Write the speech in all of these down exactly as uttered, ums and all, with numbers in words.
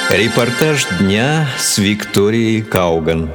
Репортаж дня с Викторией Кауган.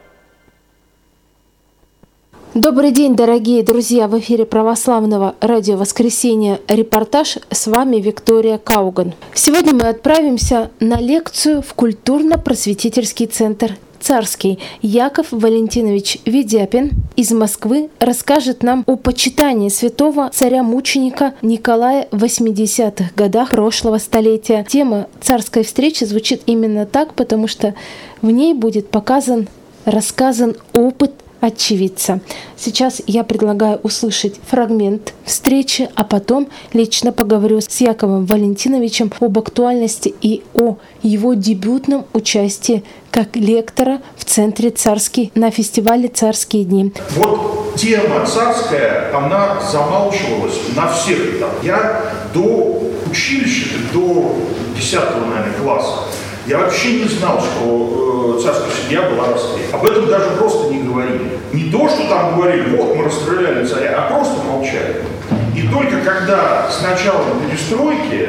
Добрый день, дорогие друзья! В эфире православного радио «Воскресенье» репортаж. С вами Виктория Кауган. Сегодня мы отправимся на лекцию в культурно-просветительский центр «Царский». Яков Валентинович Ведяпин из Москвы расскажет нам о почитании святого царя-мученика Николая в восьмидесятых годах прошлого столетия. Тема царской встречи звучит именно так, потому что в ней будет показан, рассказан опыт очевидца. Сейчас я предлагаю услышать фрагмент встречи, а потом лично поговорю с Яковом Валентиновичем об актуальности и о его дебютном участии как лектора в Центре «Царский» на фестивале «Царские дни». Вот тема царская, она замалчивалась на всех этапах. Я до училища, до десятого, наверное, класса, я вообще не знал, что э, царская семья была расстреляна. Об этом даже просто не говорили. Не то, что там говорили, вот мы расстреляли царя, а просто молчали. И только когда с началом перестройки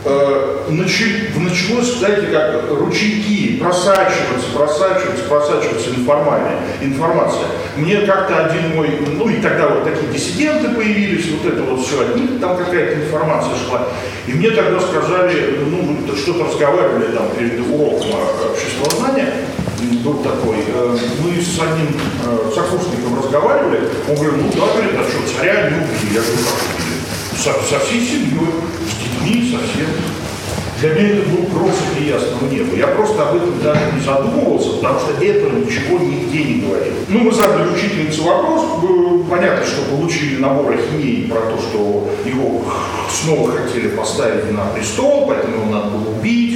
э, начали, началось, знаете, как ручейки просачиваться, просачиваться, просачиваться информация, информация. Мне как-то один мой, ну и тогда вот такие диссиденты появились, вот это вот все, от них там какая-то информация шла. И мне тогда сказали, ну, что-то разговаривали там перед уроком обществознания, был такой, мы с одним сокурсником разговаривали, он говорит, ну да, говорит, а что, царя не убили? Я говорю, как убили? Со, со всей семьей, с детьми, совсем. Для меня это было просто неясного неба. Я просто об этом даже не задумывался, потому что этого ничего нигде не говорил. Ну, мы задали учительнице вопрос, понятно, что получили набор ахинеи про то, что его снова хотели поставить на престол, поэтому его надо было убить.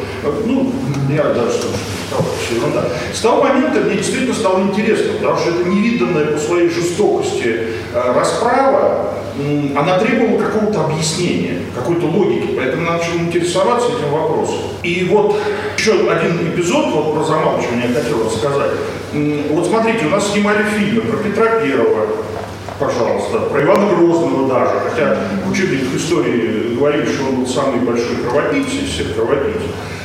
Ну, я даже сказал, все ерунда. С того момента мне действительно стало интересно, потому что это невиданная по своей жестокости расправа, она требовала какого-то объяснения, какой-то логики, поэтому я начал интересоваться этим вопросом. И вот еще один эпизод вот про замалчивание я хотел рассказать. Вот смотрите, у нас снимали фильмы про Петра Первого, пожалуйста, про Ивана Грозного даже, хотя в учебниках истории говорили, что он был самый большой кровопийца из всех кровопийц.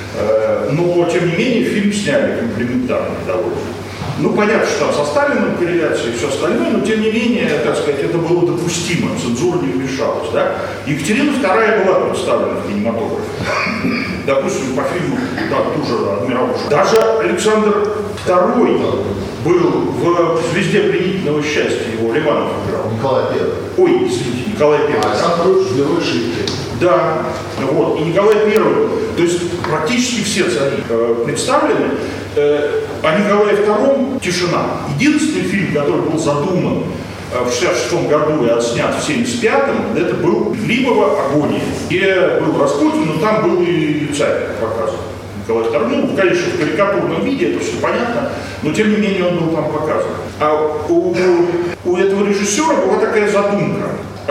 Но, тем не менее, фильм сняли комплементарно довольно. Ну, понятно, что там со Сталиным корреляция и все остальное, но, тем не менее, так сказать, это было допустимо, цензура не вмешалась, да. Екатерина Вторая была представлена в кинематографе. Допустим, по фильму, да, тоже «Адмирал». Даже Александр Второй был в «Звезде пленительного счастья», его Ливанов играл. Николай Первый. Ой, извините, Николай Первый. Александр Второй в «Герой Шипки». Да, вот, и Николай Первый, то есть практически все цари э, представлены, э, а Николае Втором тишина. Единственный фильм, который был задуман э, в шестьдесят шестом году и отснят в семьдесят пятом, это был «Глибова агония», где был Распутин, но там был и царь показан. Николай Второй, ну, конечно, в карикатурном виде, это все понятно, но тем не менее он был там показан. А у, у этого режиссера была такая задумка.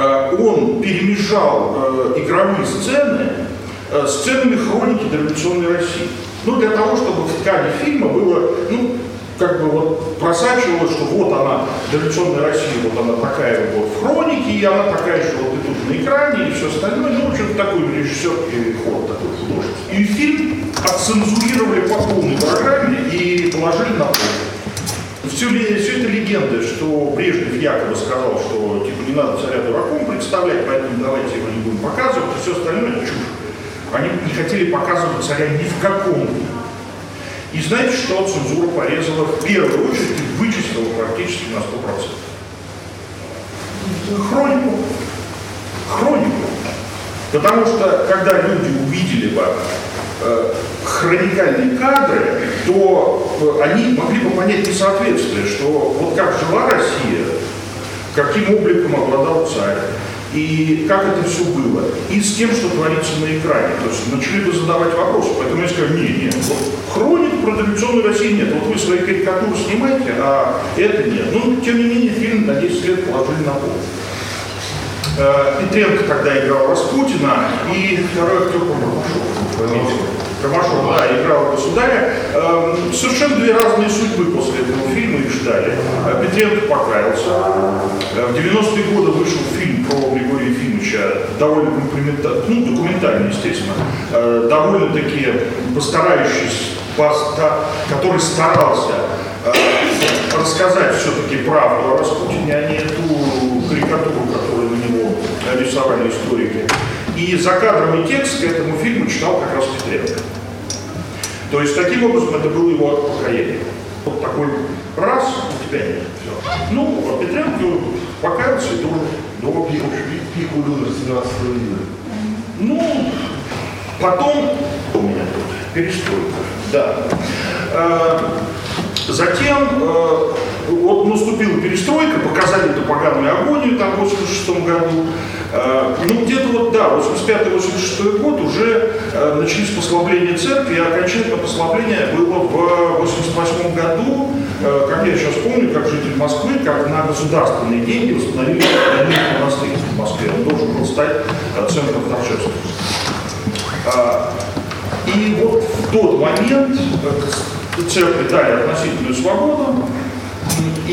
Он перемежал э, игровые сцены э, сценами хроники дореволюционной России. Ну, для того, чтобы в ткани фильма было, ну, как бы вот просачивалось, что вот она, дореволюционная Россия, вот она такая вот в хронике, и она такая же вот и тут на экране, и все остальное. Ну, в общем, такой режиссерский ход, такой художественный. И фильм отцензурировали по полной программе и положили на пол. Все, все это легенда, что Брежнев якобы сказал, что типа не надо царя дураком представлять, поэтому давайте его не будем показывать, и все остальное это чушь. Они не хотели показывать царя ни в каком. И знаете, что цензура порезала в первую очередь и вычислила практически на сто процентов? Хронику. Хронику. Потому что, когда люди увидели бы э, хроникальные кадры, то э, они могли бы понять несоответствие, что вот как жила Россия, каким обликом обладал царь, и как это все было, и с тем, что творится на экране. То есть начали бы задавать вопросы. Поэтому я сказал, нет, нет, вот хроник про дореволюционную Россию нет. Вот вы свои карикатуры снимаете, а это нет. Ну, тем не менее, фильм на десять лет положили на пол. Петренко тогда играл Распутина, и второй актер, по-моему, Ромашов, да, играл государя. Э, совершенно две разные судьбы после этого фильма их ждали. Петренко покаялся. В девяностые годы вышел фильм про Григория Ефимовича, довольно комплиментарный, ну, документальный, естественно, э, довольно-таки постарающийся, поста, который старался э, рассказать все-таки правду о Распутине, а не ту карикатуру, которую на него рисовали историки. И закадровый текст к этому фильму читал как раз Петренко. То есть, таким образом, это было его покаяние. Вот такой раз, у тебя нет, все. Ну, а Петренко покаялся и тоже до Пик умер семнадцатого июля. Ну, потом у меня тут перестройка, да. Затем э, вот наступила перестройка, показали эту поганую агонию там в восемьдесят шестом году. Э, ну где-то вот, да, восемьдесят пятый — восемьдесят шестой год уже э, начались послабления церкви, и окончательное послабление было в восемьдесят восьмом году, э, как я сейчас помню, как житель Москвы, как на государственные деньги восстановили монастырь в Москве. Он должен был стать э, центром торжества. Э, и вот в тот момент э, церкви дали относительную свободу, и,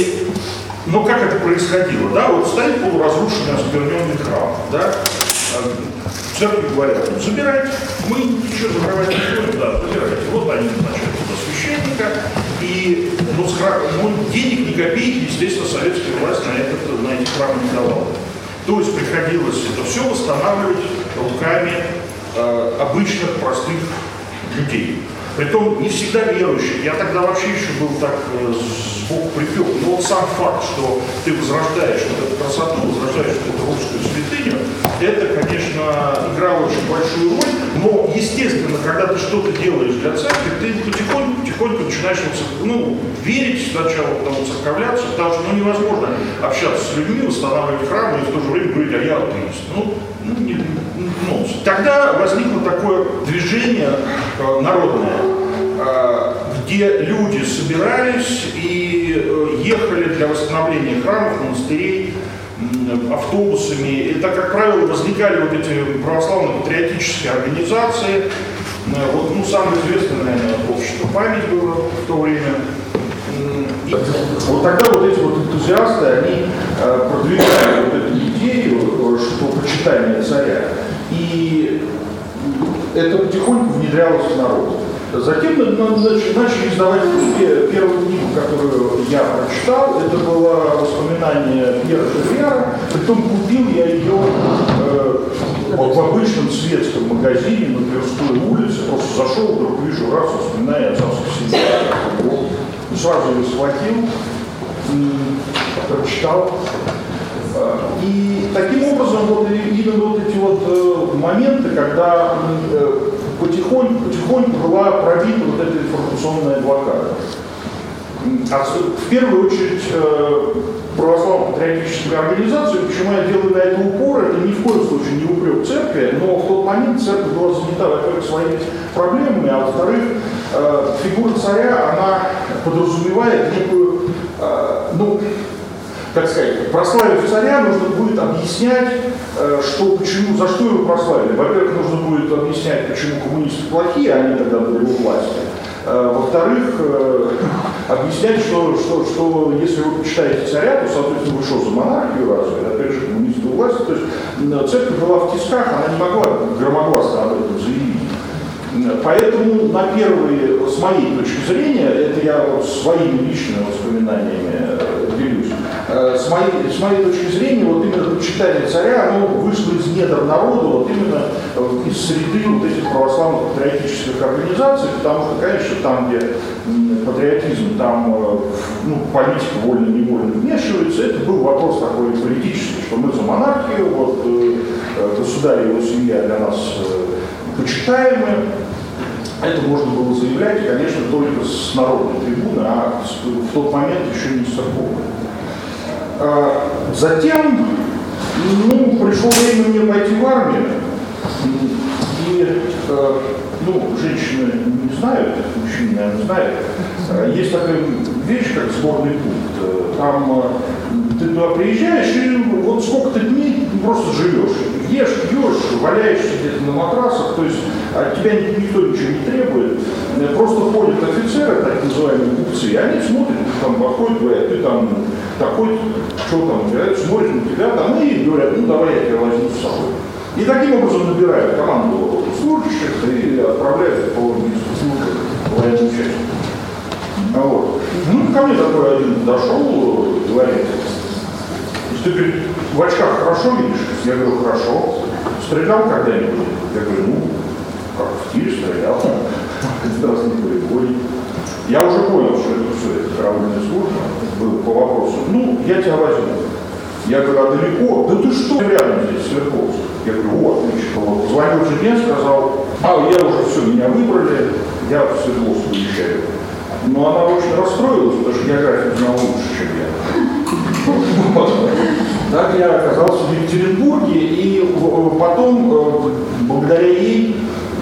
но как это происходило, да, вот стоит полуразрушенный оскверненный храм, да, церкви говорят, ну, забирайте, мы ничего закрывать не будем, да, забирайте, вот они назначают туда священника, и ну, ну, денег ни копейки, естественно, советская власть на, это, на эти храмы не давала. То есть приходилось это все восстанавливать руками э, обычных, простых людей. Притом не всегда верующих. Я тогда вообще еще был так э, сбоку припек. Но вот сам факт, что ты возрождаешь вот эту красоту, возрождаешь вот эту русскую святыню, это, конечно, играло очень большую роль. Но, естественно, когда ты что-то делаешь для церкви, ты потихоньку-потихоньку начинаешь ну, верить сначала, потом церковляться, потому что ну, невозможно общаться с людьми, восстанавливать храмы и в то же время говорить, а я атеист. Ну, ну, не, ну, тогда возникло такое движение э, народное, э, где люди собирались и э, ехали для восстановления храмов, монастырей э, автобусами. И так, как правило, возникали вот эти православно-патриотические организации. Э, вот, ну, самое известное, наверное, общество «Память» было в то время. И вот тогда вот эти вот энтузиасты, они э, продвигали вот эту идею, что почитание царя, и это потихоньку внедрялось в народ. Затем начали издавать книги. Первую книгу, которую я прочитал, это было воспоминание Пьера Шевриара, притом купил я ее э, в обычном светском магазине на Тверской улице, просто зашел, вдруг вижу, раз, воспоминание отцовской семьи. Сразу ее схватил, прочитал. И таким образом вот именно вот эти вот моменты, когда потихоньку, потихоньку была пробита вот эта информационная блокада. А в первую очередь православно-патриотические организации, почему я делаю на это упор, это ни в коем случае не упрек церкви, но в тот момент церковь была занята, во-первых, своими проблемами, а во-вторых, фигура царя, она подразумевает некую, ну, как сказать, прославив царя, нужно будет объяснять, что, почему, за что его прославили. Во-первых, нужно будет объяснять, почему коммунисты плохие, они тогда были у власти. Во-вторых, объяснять, что, что, что если вы почитаете царя, то, соответственно, вы что, за монархию разве? Опять же, коммунисты у власти. То есть церковь была в тисках, она не могла громогласно об этом заявить. Поэтому на первые, с моей точки зрения, это я вот своими личными воспоминаниями делюсь, с моей, с моей точки зрения, вот именно почитание царя, оно вышло из недр народа, вот именно из среды вот этих православно-патриотических организаций, потому что, конечно, там, где патриотизм, там ну, политика вольно-невольно вмешивается, это был вопрос такой политический, что мы за монархию, вот государь и его семья для нас почитаемые. Это можно было заявлять, конечно, только с народной трибуны, а в тот момент еще не с церковной. Затем, ну, пришло время мне пойти в армию, и, ну, женщины не знают, мужчины, наверное, знают, есть такая вещь, как сборный пункт. Там ты туда приезжаешь, и вот сколько ты дней просто живешь. Ешь, пьешь, валяешься где-то на матрасах, то есть от тебя никто ничего не требует. Просто ходят офицеры, так называемые купцы, и они смотрят, там подходят, говорят, ты там такой, что там, говорят, смотрят на тебя, там, и говорят, ну давай я тебя возьму с собой. И таким образом набирают команду служащих и отправляют по службе военную часть. Вот. Ну, ко мне такой один подошел, говорит, ты в очках хорошо видишь? Я говорю, хорошо. Стрелял когда-нибудь? Я говорю, ну, как в тире стрелял. Здравствуйте, боевой. Я уже понял, что это все, это караульная служба, был по вопросу. Ну, я тебя возьму. Я говорю, а далеко? Да ты что, рядом здесь, Свердловск. Я говорю, о, отлично. Вот. Позвонил жене, сказал, а, я уже все, меня выбрали, я в Свердловск уезжаю. Но она очень расстроилась, потому что географию знала лучше, чем я. Вот. Так я оказался в Екатеринбурге, и потом, благодаря ей,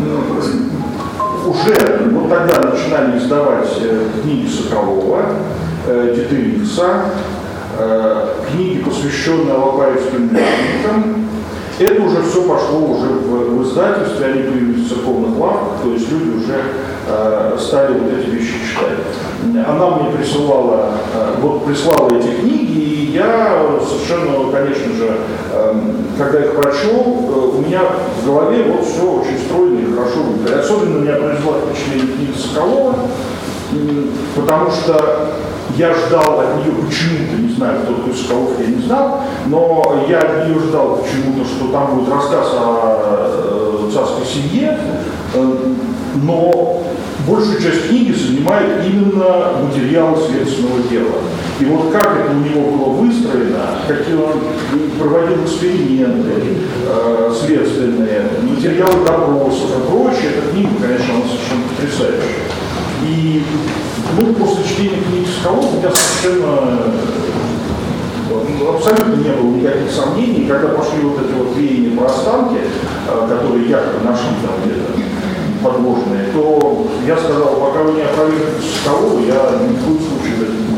уже вот тогда начинали издавать книги Соколова, Тетерикса, книги, посвященные алапаевским мятникам. Это уже все пошло уже в, в издательстве, они появились в церковных лавках, то есть люди уже э, стали вот эти вещи читать. Она мне присылала, э, вот прислала эти книги, и я совершенно, конечно же, э, когда их прочел, э, у меня в голове вот все очень стройно и хорошо выглядит. Особенно меня произвела впечатление книги Соколова, э, потому что я ждал от нее почему-то, не знаю, кто такой Соколов, я не знал, но я от нее ждал почему-то, что там будет рассказ о э, царской семье, э, но большую часть книги занимает именно материалы следственного дела. И вот как это у него было выстроено, какие он проводил эксперименты э, следственные, материалы допросов и прочее, эта книга, конечно, она совершенно потрясающая. И ну, после чтения книги Соколова у меня совершенно ну, абсолютно не было никаких сомнений. Когда пошли вот эти вот веяния про останки, которые якобы нашли там где-то подложные, то я сказал, пока вы не опровергнете Соколова, я ни в коем случае в этом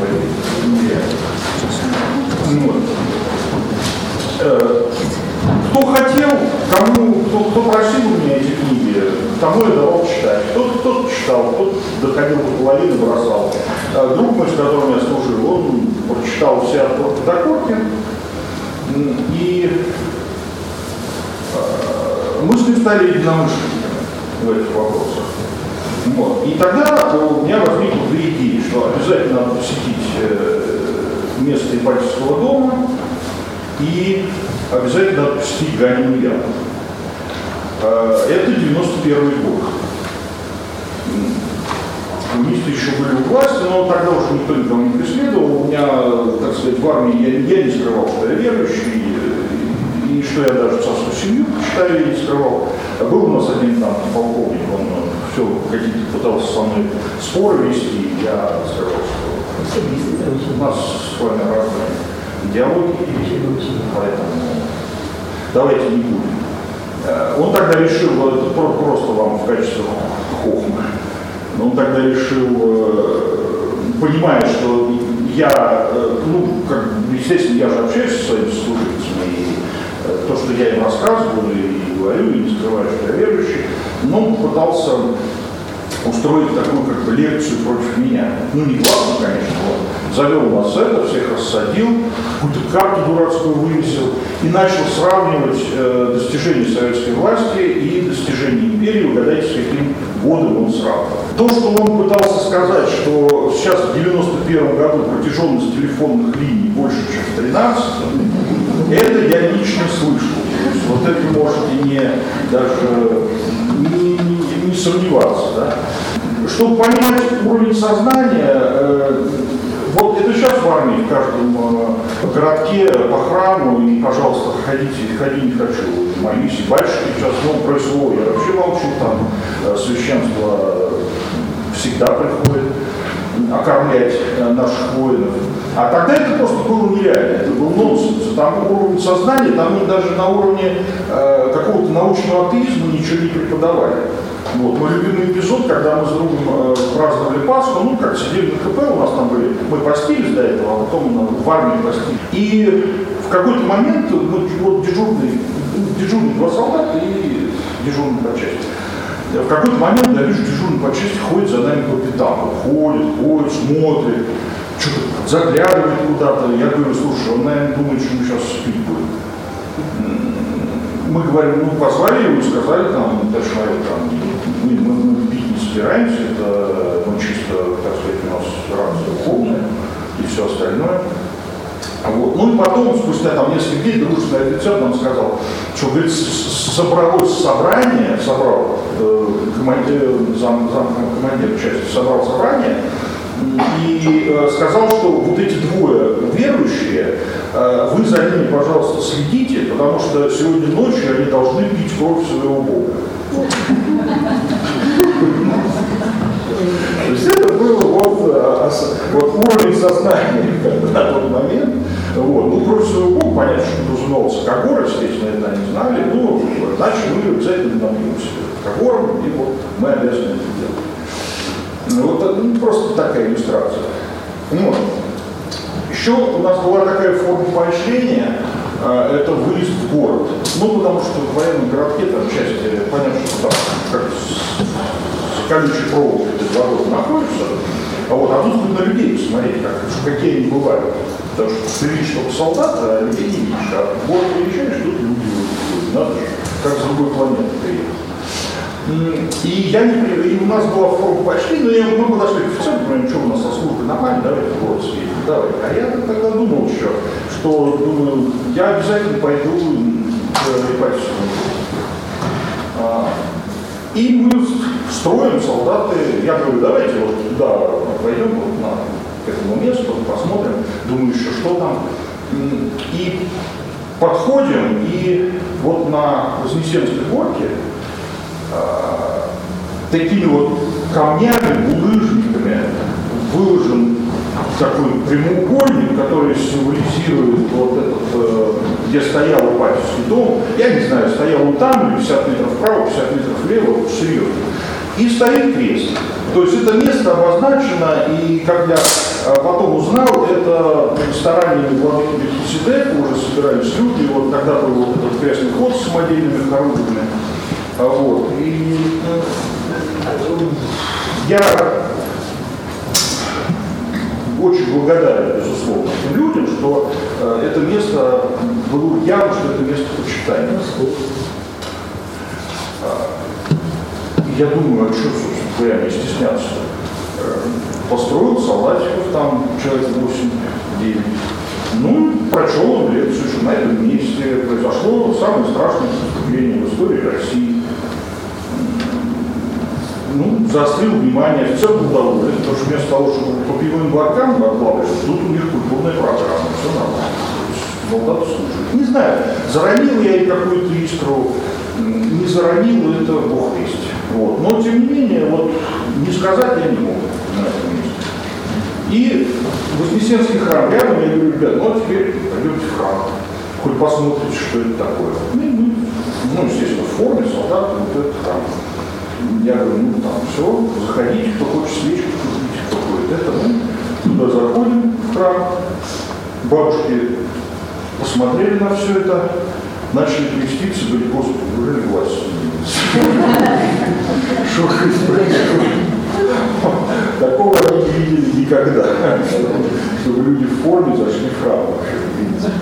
не поверю. Кто хотел, кому, кто, кто просил у меня эти книги, тому я давал читать. Кто-то, кто-то читал, кто-то доходил до половины, бросал. Друг мой, с которым я служил, он прочитал все от корки до корки. И мы с ним стали единомышленниками в этих вопросах. Вот. И тогда у меня возникло две идеи, что обязательно надо посетить место Ипатьевского дома и обязательно надо посетить Ганину яму. Это девяносто первый год. Коммунисты еще были у власти, но тогда уже никто никого не преследовал. У меня, так сказать, в армии я, я не скрывал, что я верующий, и, и что я даже царскую семью почитаю, я не скрывал. Был у нас один там полковник, он все какие-то пытался со мной споры вести, я сказал, что у нас с вами разные идеологии, поэтому давайте не будем. Он тогда решил, это просто вам в качестве хохма, но он тогда решил, понимая, что я, ну, как, естественно, я же общаюсь со своими служителями, и то, что я им рассказываю и говорю, и не скрываю, что я верующий, но он пытался устроить такую как бы лекцию против меня. Ну, не главное, конечно, вот. Завел нас это, всех рассадил, какую-то карту дурацкую вывесил и начал сравнивать э, достижения советской власти и достижения империи. Угадайте, с каким годом он сравнивал. То, что он пытался сказать, что сейчас в девяносто первом году протяженность телефонных линий больше, чем в тринадцатом, это я лично слышал. То есть вот это можете не даже не, не, не сомневаться. Да? Чтобы понимать уровень сознания, э, вот это сейчас в армии, в каждом э, городке по храму, и, пожалуйста, ходите, ходи, не хочу, молись, и батюшки сейчас, ну, про СВО я вообще молчу, там э, священство всегда приходит окормлять э, наших воинов. А тогда это просто было нереально, это был нонсенс. Там уровень сознания, там даже на уровне э, какого-то научного атеизма ничего не преподавали. Вот, мой любимый эпизод, когда мы с другом э, праздновали Пасху, ну, как сидели на КП, у нас там были, мы постились до этого, а потом в армии постились. И в какой-то момент, ну, вот дежурный, дежурный два солдата и дежурный по части. В какой-то момент я вижу, дежурный по части ходит за нами по пятам. Ходит, ходит, смотрит, что-то заглядывает куда-то. Я говорю, слушай, он, наверное, думает, что мы сейчас спить будем. Мы говорим, ну, позвали его и сказали, там, да, человек, там, мы, мы, мы пить не собираемся, это, ну, чисто, так сказать, у нас рация духовная и все остальное. Вот. Ну и потом, спустя там несколько дней, дружественный офицер нам сказал, что, говорит, собралось собрание, собрал э, командир, зам, зам командир части, собрал собрание и э, сказал, что вот эти двое верующие, э, вы за ними, пожалуйста, следите, потому что сегодня ночью они должны пить кровь своего Бога. То есть это было вот, вот уровень сознания на тот момент. Вот. Ну, кровь своего Бога, понятно, что подразумевался Когор, естественно, это они знали, но иначе мы обязательно набьемся Когором, и вот мы обязаны это делать. Вот ну, просто такая иллюстрация. Ну, еще у нас была такая форма поощрения, это выезд в город. Ну, потому что в военном городке там часть, понятно, что там как колючей проволокой без водой находится, а вот, а тут хоть на людей посмотреть, как, какие они бывают. Потому что ты видишь только солдат, а людей не видишь. А в город приезжаешь, тут люди выходят. Надо же, как с другой планеты приехать. И, я не, и у нас была форма почти, но я, мы подошли к офицеру, говорим, что у нас со службы нормально, давайте в город съездим, давай. А я тогда думал еще, что, думаю, я обязательно пойду к Ипатьеву. И мы строим, солдаты, я говорю, давайте вот туда пойдем, вот на, к этому месту, посмотрим, думаю, еще что там. И подходим, и вот на Вознесенской горке а, такими вот камнями, булыжниками выложен такой прямоугольник, который символизирует вот этот, где стоял Ипатьевский дом. Я не знаю, стоял он там, или пятьдесят метров вправо, пятьдесят метров влево, серьезно. И стоит крест. То есть это место обозначено, и как я потом узнал, это стараниями владыки Мелхиседека уже собирались люди, и вот тогда был вот этот крестный ход с самодельными хорунжами. Вот. И я очень благодарен, безусловно, этим людям, что э, это место было явно, что это место почитания. Я думаю, а что, собственно говоря, не стесняться? Построил солдатиков там человек восемь-девять. Ну, прочел он лекцию, что на этом месте произошло самое страшное преступление в истории России. Ну, заострил внимание, офицер был доволен, потому что вместо того, чтобы по пивным блокам докладывать, тут у них культурная программа, все нормально. Солдаты служат. Не знаю, заронил я ей какую-то искру, не заронил, это Бог весть. Вот. Но, тем не менее, вот, не сказать я не мог на этом месте. И Вознесенский храм рядом, я говорю, ребят, ну, а теперь пойдемте в храм, хоть посмотрите, что это такое. Ну, мы, ну, естественно, в форме солдат, вот этот храм. Я говорю, ну, там, все, заходите, кто хочет свечку купить, кто хочет это, ну, туда заходим в храм, бабушки посмотрели на все это, начали креститься, говорят, Господи, неужели власть что происходит? Такого они не видели никогда, чтобы люди в форме зашли в храм вообще.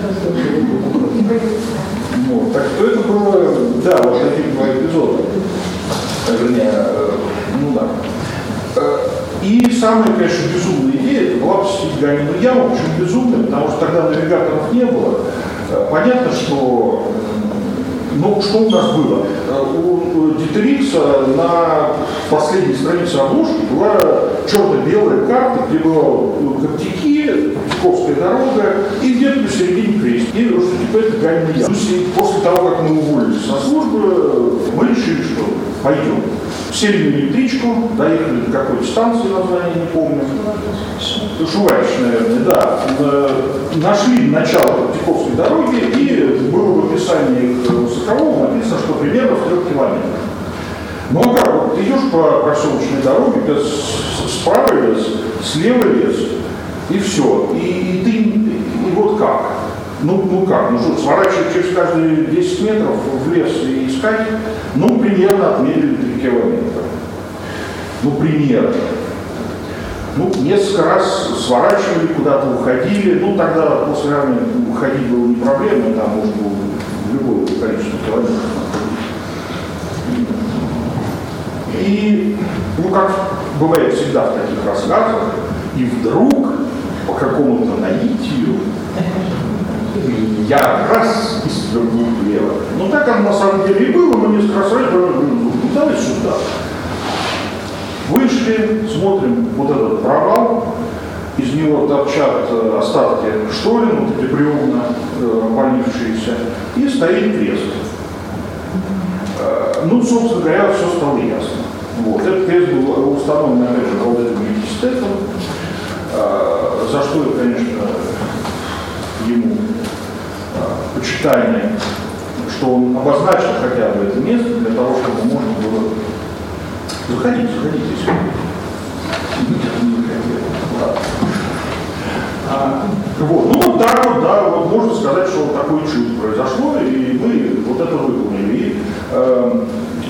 Вот, так что это было, да, вот таких два эпизода. Вернее, ну да. И самая, конечно, безумная идея, это была посетить Ганиную яму. Почему безумная? Потому что тогда навигаторов не было. Понятно, что, ну, что у нас было? У Дитерикса на последней странице обложки была черно-белая карта, где было Коптики, Коптиковская дорога, и где-то посередине крест. И что типа это Ганиная яма. После того, как мы уволились со службы, мы решили, что пойдем. Сели на электричку, доехали до какой-то станции, название не помню. Шуварич, наверное, да. Нашли начало Коптиковской дороги, и было в описании Высокового написано, что примерно в трех километрах. Ну а как, вот идешь по проселочной дороге, справа лес, слева лес, и все. И, и ты, и вот как? Ну, ну как, ну что, сворачивать через каждые десять метров в лес и искать, ну, примерно отмерили три километра. Ну, пример. Ну, несколько раз сворачивали, куда-то уходили. Ну, тогда после армии уходить было не проблема, там можно было любое количество километров. И, ну, как бывает всегда в таких рассказах, и вдруг по какому-то наитию я раз и свернул влево. Ну, так оно на самом деле и было, но несколько раз говорю, ну, давай сюда. Вышли, смотрим вот этот провал, из него торчат остатки шторин, вот эти бревна, обвалившиеся, и стоит крест. Ну, собственно говоря, все стало ясно. Вот. Этот крест был установлен, опять же, Галдетом Университетом, за что я, конечно, ему почитание, что он обозначил хотя бы это место для того, чтобы можно было заходить, заходите, если а, вот. Ну вот так вот, да, вот можно сказать, что вот такое чудо произошло, и мы вот это выполнили. И, э,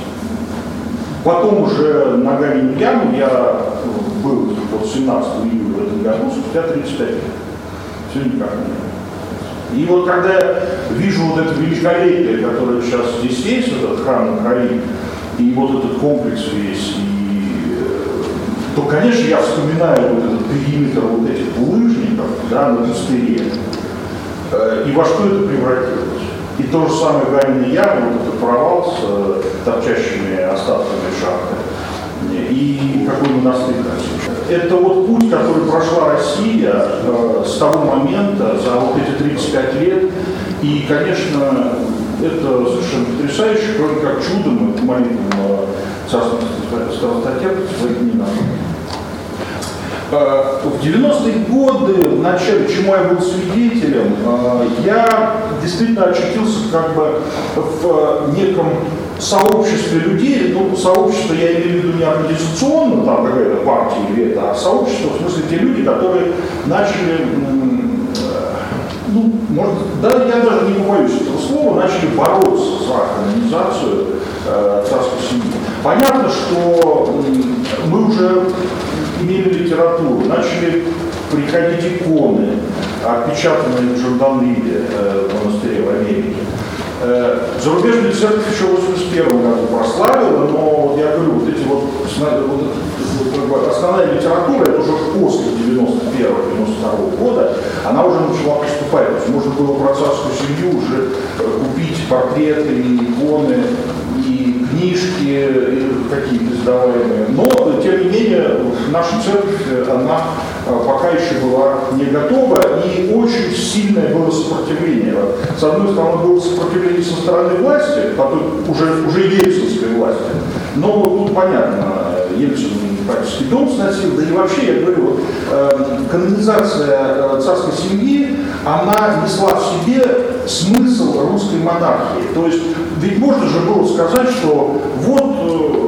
потом уже на горе ямы я был вот семнадцатого июля в этом году, спустя тридцать пять лет. Все никак не. И вот когда я вижу вот это великолепие, которое сейчас здесь есть, этот храм на Украине, и вот этот комплекс весь, и, то, конечно, я вспоминаю вот этот периметр вот этих булыжников, да, на пустыре, и во что это превратилось. И то же самое Ганиной ямы, вот этот провал с э, торчащими остатками шахты, и какой монастырь там. Это вот путь, который прошла Россия э, с того момента, за вот эти тридцать пять лет, и, конечно, это совершенно потрясающе, кроме как чудом, это молитвам царственного старостатера не надо. В девяностые годы, в начале, чему я был свидетелем, я действительно очутился как бы в неком сообществе людей, ну, сообщество я имею в виду не организационно, там какая-то партия или это, а сообщество, в смысле те люди, которые начали, ну, может, да, я даже не побоюсь этого слова, начали бороться за канонизацию э, царской семьи. Понятно, что мы уже имели литературу, начали приходить иконы, отпечатанные в Джордан-Ливе, э, в монастыре в Америке. Э, зарубежная церковь еще в восемьдесят первом году прославила, но я говорю, вот эти вот, вот, вот основная литература, это уже после девяносто первого — девяносто второго года, она уже начала поступать. То есть можно было про царскую семью уже купить портреты, иконы, и книжки, и какие-то издаваемые. Но, тем не менее, наша церковь, она пока еще была не готова, и очень сильное было сопротивление. С одной стороны, было сопротивление со стороны власти, потом уже, уже ельцинской власти. Но тут понятно, Ельцин Ипатьевский дом сносил, да и вообще, я говорю, вот, э, канонизация царской семьи, она несла в себе смысл русской монархии. То есть, ведь можно же было сказать, что вот, э,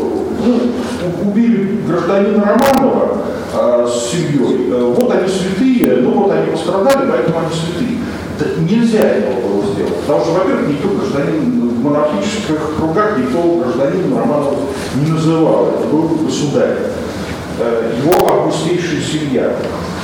ну, убили гражданина Романова э, с семьей, э, вот они святые, ну вот они пострадали, поэтому они святые. Да нельзя этого было сделать, потому что, во-первых, никто гражданин в монархических кругах, никто гражданина Романова не называл, это был государь, э, его августейшая семья.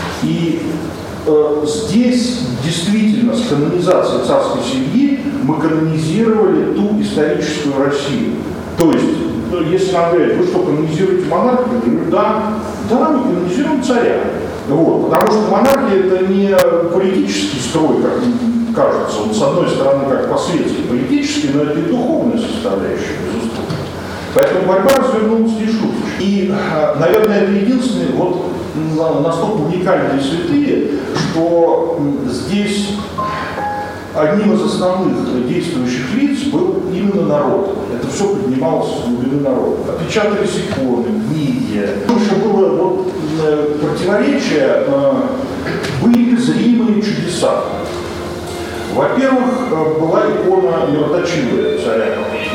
И э, здесь действительно с канонизацией царской семьи мы канонизировали ту историческую Россию. То есть, ну, если нам говорят, вы что, канонизируете монархию? Я говорю, да, да, мы канонизируем царя. Вот, потому что монархия это не политический строй, как кажется, он с одной стороны как по-светски политический, но это и духовная составляющая, безусловно. Поэтому борьба развернулась не шуточно. И, наверное, это единственные вот настолько уникальные святые, что здесь одним из основных действующих лиц был именно народ. Это все поднималось с глубины народа. Отпечатались иконы, книги. Еще было вот, противоречие, были зримые чудеса. Во-первых, была икона мироточивая царя,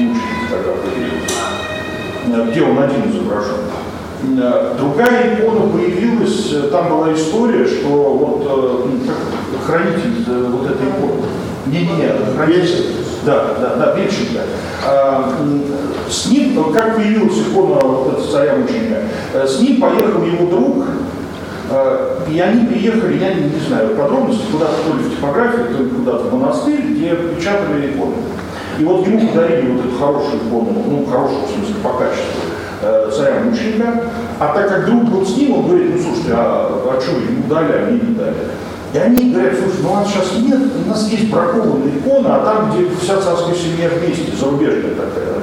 где он один изображен. Другая икона появилась, там была история, что вот как, хранитель вот этой иконы. Не-не-не, хранитель. Да, да, да, Меньшенко. А, с ним, как появилась икона вот этого царя-мученика, с ним поехал его друг, и они приехали, я не, не знаю подробностей, куда-то то ли в типографию, то ли куда-то в монастырь, где печатали иконы. И вот ему подарили вот эту хорошую икону, ну, хорошую, в смысле, по качеству, царя-мученика. А так как друг был с ним, он говорит, ну, слушайте, а, а что, ему дали, а мне не дали. И они говорят, слушай, ну, а сейчас нет, у нас есть бракованная икона, а там, где вся царская семья вместе, зарубежная такая,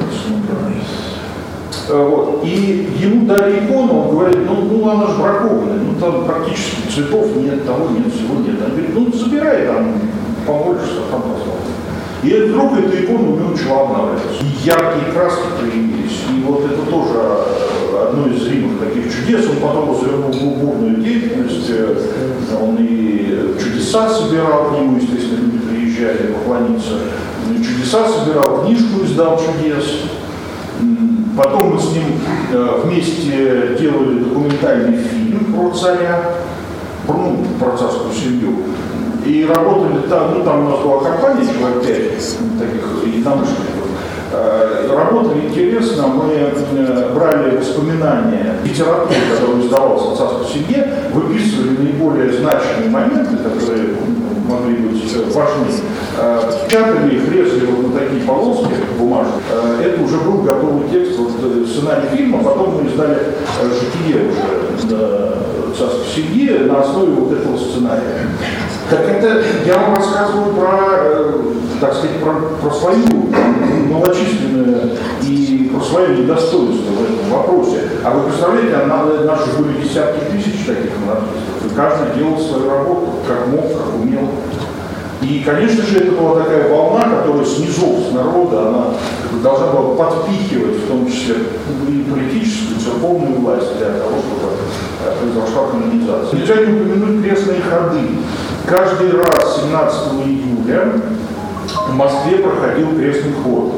вот. И ему дали икону, он говорит, ну, ну она же бракованная, ну, там практически цветов нет, того нет, всего нет. Он говорит, ну, забирай там, помолишься, там посмотрим. И вдруг эта икона у него начала обновляться. И яркие краски появились. И вот это тоже одно из зримых таких чудес. Он потом развернул бурную деятельность. Он и чудеса собирал, к нему, естественно, люди приезжали поклониться. Чудеса собирал, книжку издал чудес. Потом мы с ним вместе делали документальный фильм про царя, ну, про царскую семью. И работали там, ну там у нас была компания, человек пять таких единомышленников. Работали интересно, мы брали воспоминания литературы, которая издавалась о царской семье, выписывали наиболее значимые моменты, которые могли быть важны, печатали их, резали вот на такие полоски бумажные. Это уже был готовый текст, вот, сценарий фильма, потом мы издали житие уже царской семьи на основе вот этого сценария. Так это я вам рассказываю про, так сказать, про, про свою малочисленную и про свое недостоинство в этом вопросе. А вы представляете, наши были десятки тысяч таких монархистов, и каждый делал свою работу, как мог, как умел. И, конечно же, это была такая волна, которая снизу, с народа, она должна была подпихивать, в том числе и политическую, и церковную власть для того, чтобы произошла канонизация. Нельзя не упомянуть крестные ходы. Каждый раз семнадцатого июля в Москве проходил крестный ход,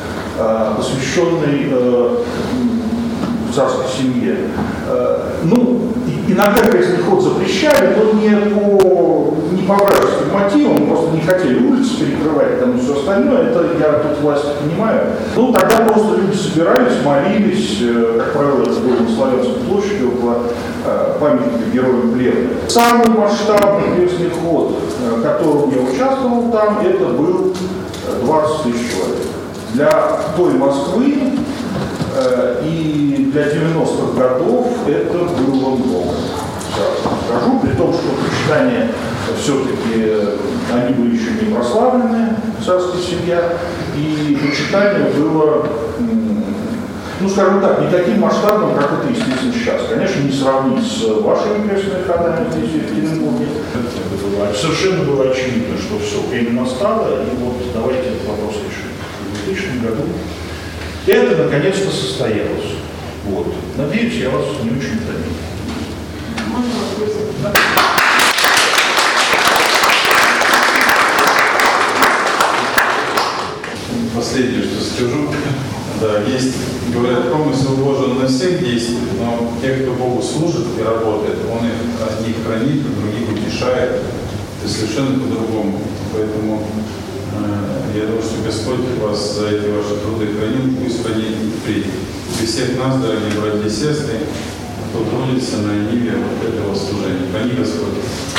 посвященный царской семье. Ну, иногда крестный ход запрещали, но не по, не по вражеским мотивам, просто не хотели улицы перекрывать там и все остальное, это я тут власть понимаю. Ну, тогда просто люди собирались, молились, как правило, это было на Славянской площади, около памятника героям плена. Самый масштабный крестный ход, в котором я участвовал там, это был двадцать тысяч человек. Для той Москвы и для девяностых годов это было много. Скажу, при том, что почитание все-таки они были еще не прославлены, царская семья, и почитание было, ну скажем так, не таким масштабным, как это, естественно, сейчас. Конечно, не сравнить с вашими крестными ходами здесь в Екатеринбурге. Совершенно было очевидно, что все, время настало, и вот давайте этот вопрос решим. В двухтысячном году это наконец-то состоялось. Вот. Надеюсь, я вас не очень утомил. Можно вопрос? Да. Последнее, что скажу. Да, есть, говорят, промысел Божий на всех действует, но те, кто Богу служит и работает, Он их одних хранит, других утешает. Это совершенно по-другому. Поэтому э, я думаю, что Господь вас за эти ваши труды хранил, пусть хранит при, при всех нас, дорогие братья и сестры, кто трудится на ниве вот этого служения. Храни Господь.